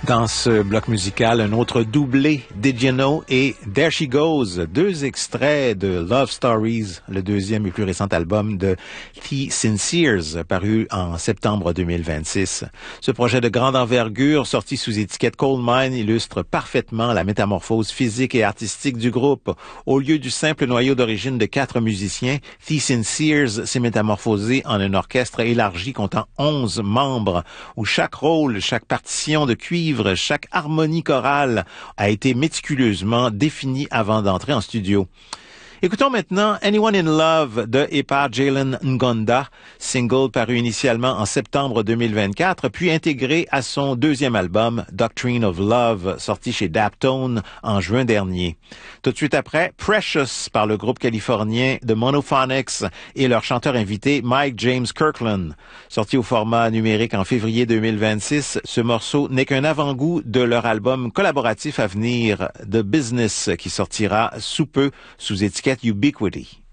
Dans ce bloc musical, un autre doublé, Did You Know et There She Goes, deux extraits de Love Stories, le deuxième et plus récent album de The Sinceres, paru en septembre 2026. Ce projet de grande envergure, sorti sous étiquette Coal Mine, illustre parfaitement la métamorphose physique et artistique du groupe. Au lieu du simple noyau d'origine de 4 musiciens, The Sinceres s'est métamorphosé en un orchestre élargi comptant 11 membres, où chaque rôle, chaque partition de cuivre, chaque harmonie chorale a été méticuleusement définie avant d'entrer en studio. Écoutons maintenant Anyone in Love de et par Jalen Ngonda, single paru initialement en septembre 2024, puis intégré à son deuxième album, Doctrine of Love, sorti chez Daptone en juin dernier. Tout de suite après, Precious par le groupe californien The Monophonics et leur chanteur invité Mike James Kirkland. Sorti au format numérique en février 2026, ce morceau n'est qu'un avant-goût de leur album collaboratif à venir, The Business, qui sortira sous peu sous étiquette Ubiquity.